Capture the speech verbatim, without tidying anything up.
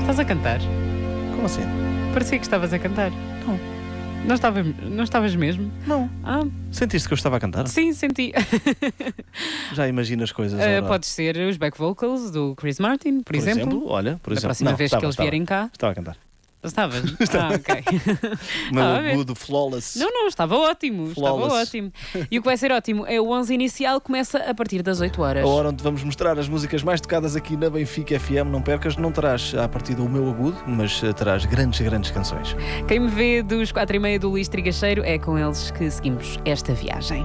Estás a cantar? Como assim? Parecia que estavas a cantar. Não. Não estavas, não estavas mesmo? Não. Ah, Sentiste que eu estava a cantar? sim, senti. Já imaginas coisas. Uh, ora. pode ser os back vocals do Chris Martin, por, Por exemplo. exemplo, olha, por Da exemplo. próxima Não, vez estava, que eles estava. vierem cá. Estava a cantar. Estavas? Ah, ok. Meu Ah, a ver. agudo flawless. Não, não, estava ótimo. Flawless. Estava ótimo. E o que vai ser ótimo é o onze inicial, começa a partir das oito horas. A hora onde vamos mostrar as músicas mais tocadas aqui na Benfica F M. Não percas, não terás a partir do meu agudo, mas eh, terás grandes, grandes canções. Quem me vê dos quatro e meia do Luís Trigacheiro, é com eles que seguimos esta viagem.